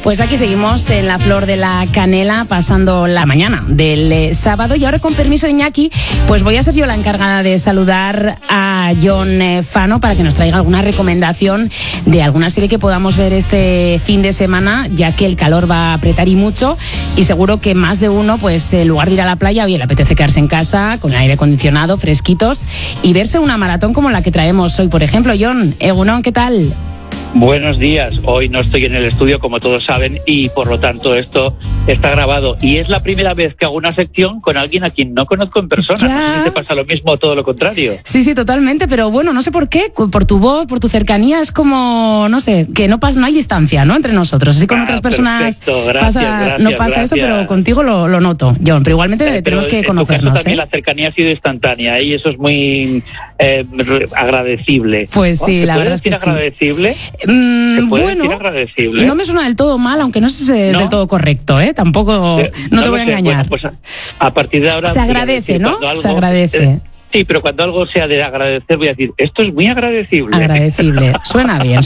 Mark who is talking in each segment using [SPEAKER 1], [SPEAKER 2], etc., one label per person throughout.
[SPEAKER 1] Pues aquí seguimos en la Flor de la Canela, pasando la mañana del sábado. Y ahora, con permiso de Iñaki, pues voy a ser yo la encargada de saludar a Jon Fano para que nos traiga alguna recomendación de alguna serie que podamos ver este fin de semana, ya que el calor va a apretar y mucho, y seguro que más de uno, pues en lugar de ir a la playa, oye, le apetece quedarse en casa con aire acondicionado, fresquitos, y verse una maratón como la que traemos hoy, por ejemplo. Jon, Egunon, ¿qué tal?
[SPEAKER 2] Buenos días. Hoy no estoy en el estudio, como todos saben, y por lo tanto esto está grabado. Y es la primera vez que hago una sección con alguien a quien no conozco en persona.
[SPEAKER 1] Ya.
[SPEAKER 2] No sé si te pasa lo mismo o todo lo contrario.
[SPEAKER 1] Sí, totalmente, pero bueno, no sé por qué, por tu voz, por tu cercanía, es como, no sé, que no hay distancia, ¿no?, entre nosotros. Así con otras personas no pasa eso, pero contigo lo noto, Jon. Pero igualmente tenemos que conocernos.
[SPEAKER 2] En tu caso también la cercanía ha sido instantánea y eso es muy agradecible.
[SPEAKER 1] Pues sí, la verdad es que sí.
[SPEAKER 2] ¿Agradecible?
[SPEAKER 1] Bueno,
[SPEAKER 2] decir agradecible?
[SPEAKER 1] No me suena del todo mal, aunque no es del todo correcto, ¿eh? Tampoco, no te voy a engañar.
[SPEAKER 2] Bueno, pues a partir de ahora...
[SPEAKER 1] Se agradece, ¿no?
[SPEAKER 2] Algo,
[SPEAKER 1] se agradece.
[SPEAKER 2] Sí, pero cuando algo sea de agradecer, voy a decir, esto es muy agradecible.
[SPEAKER 1] Agradecible. Suena bien.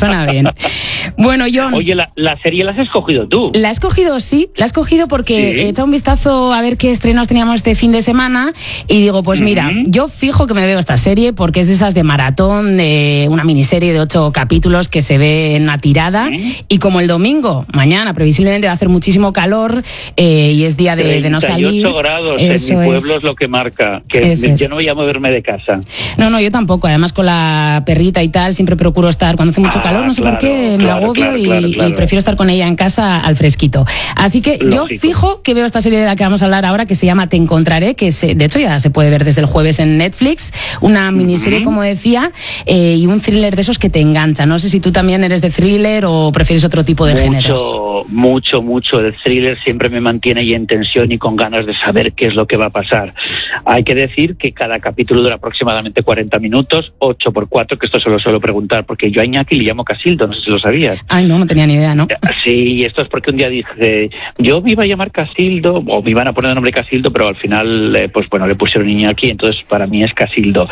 [SPEAKER 1] Bueno, Jon...
[SPEAKER 2] Oye, la serie la has escogido tú.
[SPEAKER 1] La he escogido, sí. La he escogido porque he echado un vistazo a ver qué estrenos teníamos este fin de semana y digo, pues mira, yo fijo que me veo esta serie porque es de esas de maratón, de una miniserie de 8 capítulos que se ve en una tirada, y como el domingo, mañana, previsiblemente va a hacer muchísimo calor y es día de no salir.
[SPEAKER 2] 38 grados
[SPEAKER 1] Eso
[SPEAKER 2] en mi pueblo es lo que marca, que yo no voy a moverme de casa.
[SPEAKER 1] No, yo tampoco. Además, con la perrita y tal, siempre procuro estar cuando hace mucho calor. No sé por qué, me agobio y prefiero estar con ella en casa al fresquito. Así que yo fijo que veo esta serie de la que vamos a hablar ahora, que se llama Te Encontraré, que de hecho ya se puede ver desde el jueves en Netflix. Una miniserie, como decía, y un thriller de esos que te engancha. No sé si tú también eres de thriller o prefieres otro tipo de géneros.
[SPEAKER 2] Mucho. El thriller siempre me mantiene ahí en tensión y con ganas de saber qué es lo que va a pasar. Hay que decir que cada capítulo dura aproximadamente 40 minutos, 8x4, que esto se lo suelo preguntar, porque yo a Iñaki le llamo Casildo, no sé si lo sabías.
[SPEAKER 1] Ay, no tenía ni idea, ¿no?
[SPEAKER 2] Sí, esto es porque un día dije, yo me iba a llamar Casildo, o me iban a poner el nombre Casildo, pero al final, pues bueno, le pusieron Iñaki, entonces para mí es Casildo.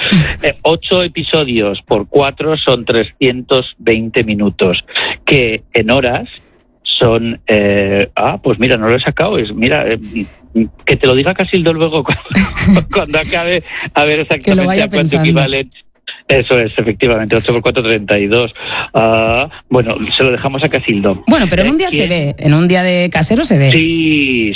[SPEAKER 2] 8 episodios por 4 son 320 minutos, que en horas son... pues mira, no lo he sacado, que te lo diga Casildo luego cuando acabe, a ver exactamente a cuánto equivalen. Eso es, efectivamente, 8x4, 32. Bueno, se lo dejamos a Casildo.
[SPEAKER 1] Bueno, pero en un día se ve, en un día de casero se ve.
[SPEAKER 2] Sí.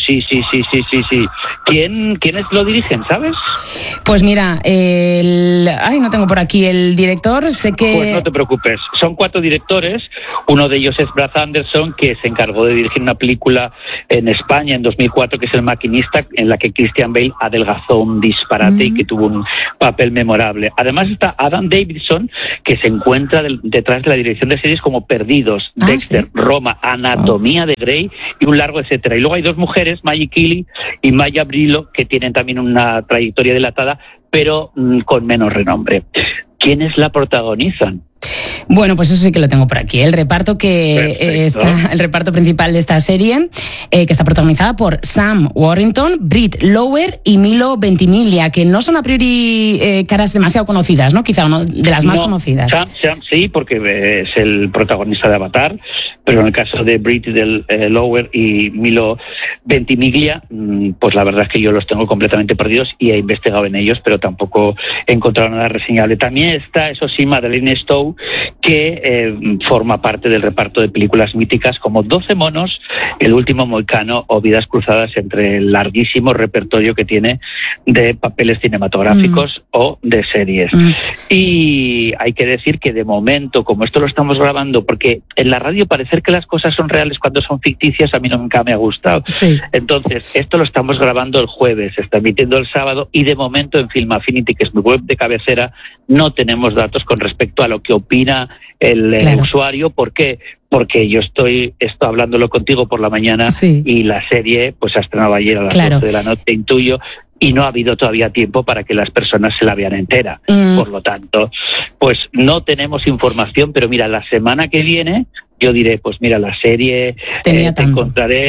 [SPEAKER 2] ¿Quiénes lo dirigen, sabes?
[SPEAKER 1] Pues mira, no tengo por aquí el director, sé que...
[SPEAKER 2] Pues no te preocupes, son 4 directores, uno de ellos es Brad Anderson, que se encargó de dirigir una película en España en 2004, que es El Maquinista, en la que Christian Bale adelgazó un disparate y que tuvo un papel memorable. Además está Adam Davidson, que se encuentra detrás de la dirección de series como Perdidos, Dexter, Roma, Anatomía de Grey y un largo etcétera. Y luego hay 2 mujeres, Maggie Keeley y Maya Brillo, que tienen también una trayectoria dilatada, pero con menos renombre. ¿Quiénes la protagonizan?
[SPEAKER 1] Bueno, pues eso sí que lo tengo por aquí. El reparto el reparto principal de esta serie, que está protagonizada por Sam Worthington, Britt Lower y Milo Ventimiglia, que no son a priori caras demasiado conocidas, ¿no? Quizá una de las más conocidas.
[SPEAKER 2] Sam sí, porque es el protagonista de Avatar, pero en el caso de Britt Lower y Milo Ventimiglia, pues la verdad es que yo los tengo completamente perdidos y he investigado en ellos, pero tampoco he encontrado nada reseñable. También está, eso sí, Madeleine Stowe, que forma parte del reparto de películas míticas como 12 monos, El último mohicano o Vidas cruzadas, entre el larguísimo repertorio que tiene de papeles cinematográficos o de series. Y hay que decir que de momento, como esto lo estamos grabando, porque en la radio parecer que las cosas son reales cuando son ficticias, a mí nunca me ha gustado. Sí. Entonces, esto lo estamos grabando el jueves, se está emitiendo el sábado, y de momento en Film Affinity, que es mi web de cabecera, no tenemos datos con respecto a lo que opina el usuario. ¿Por qué? Porque yo estoy hablándolo contigo por la mañana y la serie pues ha estrenado ayer a las 12 de la noche, intuyo, y no ha habido todavía tiempo para que las personas se la vean entera. Por lo tanto, pues no tenemos información, pero mira, la semana que viene yo diré, pues mira, la serie Te Encontraré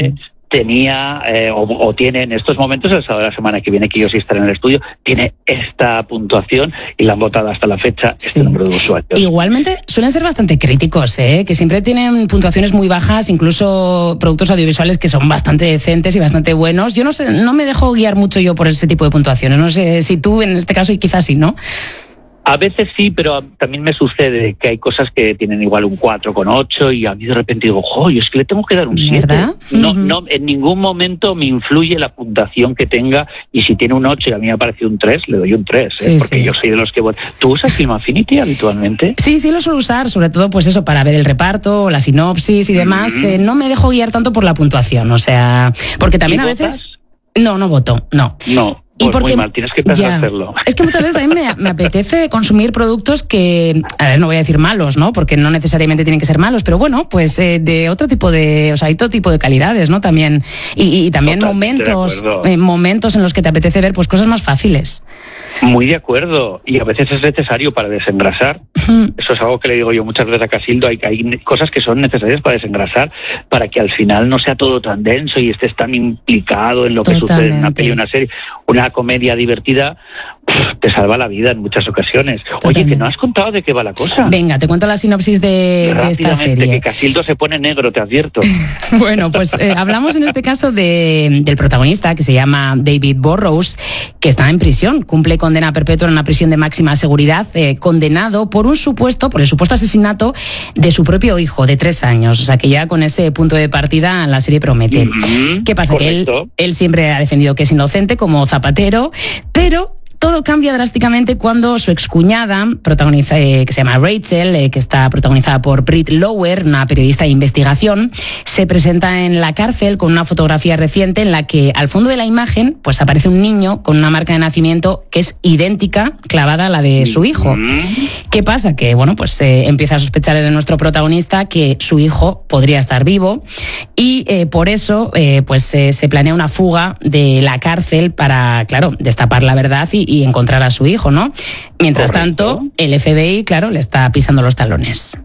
[SPEAKER 2] tenía o tiene en estos momentos, el sábado de la semana que viene, que yo sí estaré en el estudio, tiene esta puntuación y la han votado hasta la fecha este número de usuarios.
[SPEAKER 1] Igualmente suelen ser bastante críticos, que siempre tienen puntuaciones muy bajas, incluso productos audiovisuales que son bastante decentes y bastante buenos. Yo no sé, no me dejo guiar mucho yo por ese tipo de puntuaciones. No sé si tú en este caso, y quizás sí, ¿no?
[SPEAKER 2] A veces sí, pero también me sucede que hay cosas que tienen igual un 4,8 y a mí de repente digo, ¡joder! Es que le tengo que dar un 7.
[SPEAKER 1] ¿Verdad?
[SPEAKER 2] No, en ningún momento me influye la puntuación que tenga, y si tiene un 8 y a mí me ha parecido un 3, le doy un 3, porque yo soy de los que... ¿Tú usas Film Affinity habitualmente?
[SPEAKER 1] Sí, lo suelo usar, sobre todo pues eso, para ver el reparto, la sinopsis y demás. No me dejo guiar tanto por la puntuación, o sea, porque también a veces... No voto, no.
[SPEAKER 2] No. Pues muy mal, tienes que empezar a hacerlo.
[SPEAKER 1] Es que muchas veces también me apetece consumir productos que, a ver, no voy a decir malos, ¿no? Porque no necesariamente tienen que ser malos, pero bueno, pues de otro tipo de, o sea, hay todo tipo de calidades, ¿no? También, y también momentos en los que te apetece ver pues cosas más fáciles.
[SPEAKER 2] Muy de acuerdo, y a veces es necesario para desengrasar. Eso es algo que le digo yo muchas veces a Casildo, hay cosas que son necesarias para desengrasar, para que al final no sea todo tan denso y estés tan implicado en lo que sucede en una peli o una serie. Una comedia divertida te salva la vida en muchas ocasiones. Oye, que no has contado de qué va la cosa.
[SPEAKER 1] Venga, te cuento la sinopsis de esta serie.
[SPEAKER 2] Que Casildo se pone negro, te advierto.
[SPEAKER 1] Bueno, pues hablamos en este caso del protagonista, que se llama David Burrows, que está en prisión, cumple condena perpetua en una prisión de máxima seguridad, condenado por el supuesto asesinato de su propio hijo de 3 años. O sea, que ya con ese punto de partida la serie promete. ¿Qué pasa?
[SPEAKER 2] Correcto.
[SPEAKER 1] Que él siempre ha defendido que es inocente como Zapatero, pero todo cambia drásticamente cuando su excuñada, que se llama Rachel, que está protagonizada por Britt Lower, una periodista de investigación, se presenta en la cárcel con una fotografía reciente en la que al fondo de la imagen pues aparece un niño con una marca de nacimiento que es idéntica, clavada a la de su hijo. ¿Qué pasa? Que bueno, pues empieza a sospechar en nuestro protagonista que su hijo podría estar vivo y por eso se planea una fuga de la cárcel para, claro, destapar la verdad y encontrar a su hijo, ¿no? Mientras tanto, el FBI, claro, le está pisando los talones.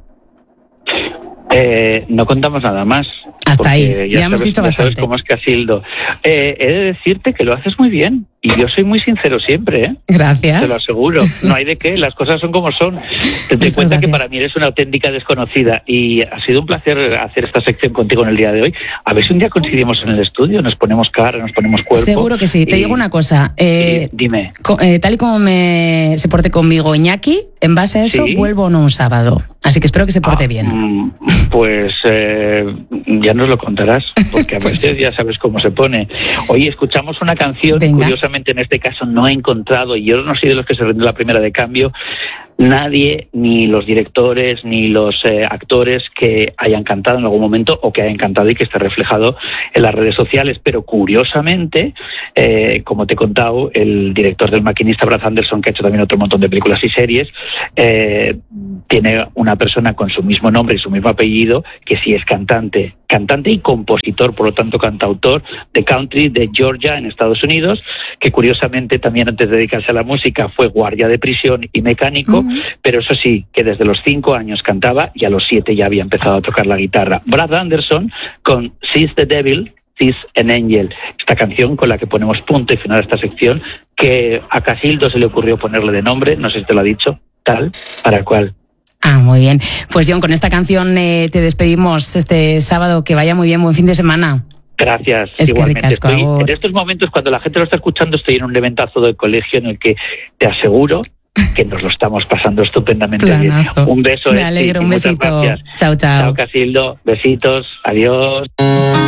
[SPEAKER 2] No contamos nada más.
[SPEAKER 1] Hasta ahí, ya hemos dicho bastante.
[SPEAKER 2] Sabes cómo es Casildo. He de decirte que lo haces muy bien. Y yo soy muy sincero siempre, ¿eh?
[SPEAKER 1] Gracias.
[SPEAKER 2] Te lo aseguro. No hay de qué, las cosas son como son. Ten en cuenta que para mí eres una auténtica desconocida y ha sido un placer hacer esta sección contigo en el día de hoy. A ver si un día coincidimos en el estudio, nos ponemos cara, nos ponemos cuerpo.
[SPEAKER 1] Seguro que sí. Te digo una cosa.
[SPEAKER 2] Dime.
[SPEAKER 1] Tal y como se porte conmigo Iñaki, en base a eso vuelvo o no un sábado. Así que espero que se porte bien.
[SPEAKER 2] Pues ya nos lo contarás, porque a veces ya sabes cómo se pone. Oye, escuchamos una canción, curiosamente en este caso no he encontrado, y yo no soy de los que se rinde la primera de cambio, nadie, ni los directores, ni los actores que hayan cantado en algún momento o que hayan cantado y que esté reflejado en las redes sociales. Pero curiosamente, como te he contado, el director del Maquinista, Brad Anderson, que ha hecho también otro montón de películas y series, tiene una persona con su mismo nombre y su mismo apellido que sí es cantante y compositor, por lo tanto cantautor de country de Georgia en Estados Unidos, que curiosamente también antes de dedicarse a la música fue guardia de prisión y mecánico, pero eso sí, que desde los 5 años cantaba y a los 7 ya había empezado a tocar la guitarra. Brad Anderson con She's the Devil, She's an Angel, esta canción con la que ponemos punto y final a esta sección, que a Casildo se le ocurrió ponerle de nombre, no sé si te lo ha dicho, tal para cual.
[SPEAKER 1] Ah, muy bien. Pues John, con esta canción te despedimos este sábado. Que vaya muy bien, buen fin de semana.
[SPEAKER 2] Gracias. Igualmente. En estos momentos, cuando la gente lo está escuchando, estoy en un eventazo del colegio en el que te aseguro que nos lo estamos pasando estupendamente bien. Un beso.
[SPEAKER 1] Me alegro, un besito.
[SPEAKER 2] Gracias.
[SPEAKER 1] Chao, chao.
[SPEAKER 2] Chao, Casildo. Besitos. Adiós.